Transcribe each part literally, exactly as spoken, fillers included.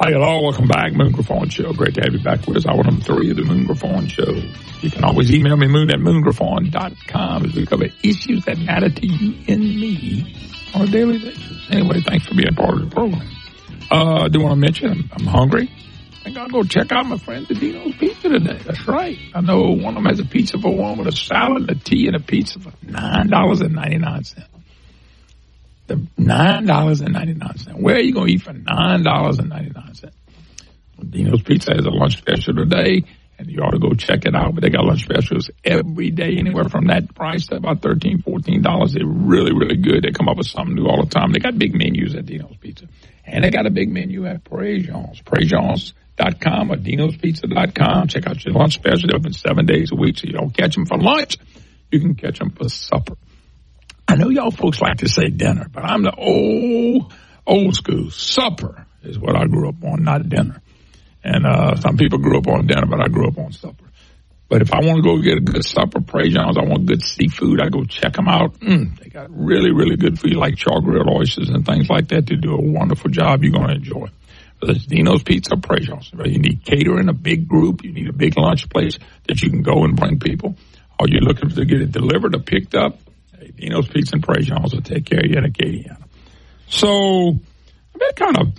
Hi, hello, welcome back. Moon Griffon Show. Great to have you back with us. Hour number three of the Moon Griffon Show. You can always email me, moon at moon griffon dot com, as we cover issues that matter to you and me on a daily basis. Anyway, thanks for being part of the program. Uh, I do want to mention I'm, I'm hungry. I think I'll go check out my friends at Dino's Pizza today. That's right. I know one of them has a pizza for one with a salad, a tea, and a pizza for nine dollars and ninety-nine cents. The nine dollars and ninety-nine cents. Where are you going to eat for nine dollars and ninety-nine cents? Well, Dino's Pizza has a lunch special today, and you ought to go check it out. But they got lunch specials every day, anywhere from that price to about thirteen dollars, fourteen dollars. They're really, really good. They come up with something new all the time. They got big menus at Dino's Pizza. And they got a big menu at Prejean's. Prejean's dot com or Dino's Pizza dot com. Check out your lunch special. They're open seven days a week, so you don't catch them for lunch. You can catch them for supper. I know y'all folks like to say dinner, but I'm the old, old school. Supper is what I grew up on, not dinner. And uh, some people grew up on dinner, but I grew up on supper. But if I want to go get a good supper, Prejean's, I want good seafood, I go check them out. Mm, they got really, really good food, like char-grilled oysters and things like that. They do a wonderful job. You're going to enjoy. Whether it's Dino's Pizza or Prejean's. You need catering, a big group. You need a big lunch place that you can go and bring people. Or you're looking to get it delivered or picked up. Dino's Pizza and Prejean's will take care of you in Acadiana. So I've been kind of,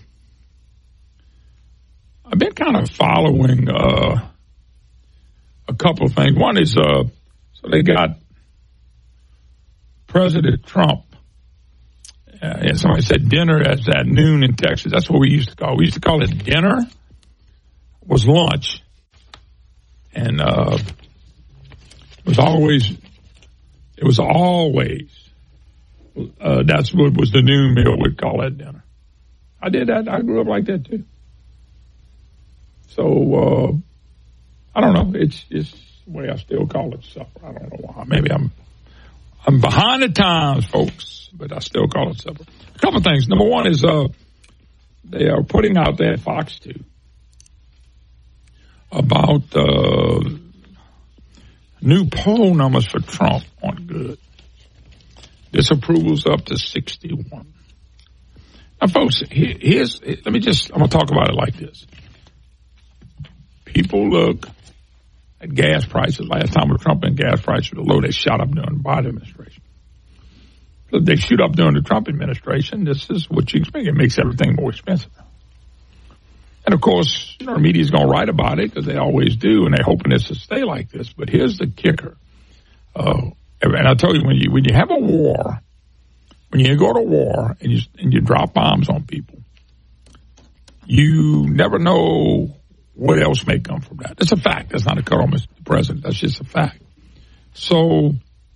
I've been kind of following uh, a couple of things. One is, uh, so they got President Trump, uh, and somebody said dinner is at noon in Texas. That's what we used to call it. We used to call it dinner was lunch, and uh, it was always. It was always, uh, that's what was the noon meal, we'd call that dinner. I did that. I grew up like that, too. So, uh, I don't know. It's it's the way I still call it supper. I don't know why. Maybe I'm I'm behind the times, folks, but I still call it supper. A couple of things. Number one is uh, they are putting out there, Fox two, about uh, new poll numbers for Trump aren't good. Disapproval's up to sixty-one. Now, folks, here's, let me just, I'm going to talk about it like this. People look at gas prices. Last time with Trump and gas prices were low, they shot up during the Biden administration. So if they shoot up during the Trump administration, this is what you expect. It makes everything more expensive. And, of course, you know, the media's going to write about it because they always do, and they're hoping this to stay like this. But here's the kicker. Uh, and I tell you, when you when you have a war, when you go to war and you and you drop bombs on people, you never know what else may come from that. That's a fact. That's not a cut on Mister President. That's just a fact. So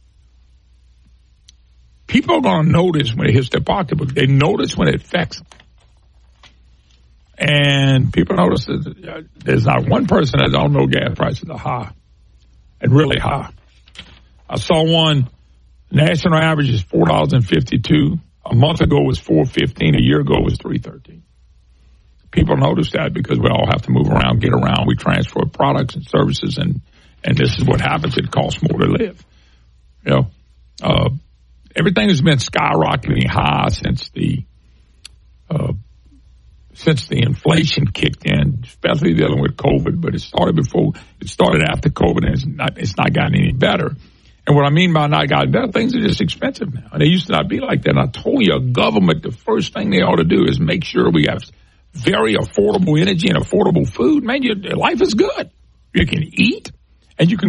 people are going to notice when it hits their pocketbook. They notice when it affects them. And people notice that there's not one person that don't know gas prices are high and really high. I saw one, national average is four dollars and fifty-two cents. A month ago it was four dollars and fifteen cents. A year ago it was three dollars and thirteen cents. People notice that because we all have to move around, get around. We transfer products and services, and, and this is what happens. It costs more to live. You know, uh, everything has been skyrocketing high since the uh, since the inflation kicked in, especially dealing with COVID. But it started before, it started after COVID, and it's not it's not gotten any better. And what I mean by not gotten better, things are just expensive now. And they used to not be like that. And I told you, a government, the first thing they ought to do is make sure we have very affordable energy and affordable food. Man, your life is good. You can eat, and you can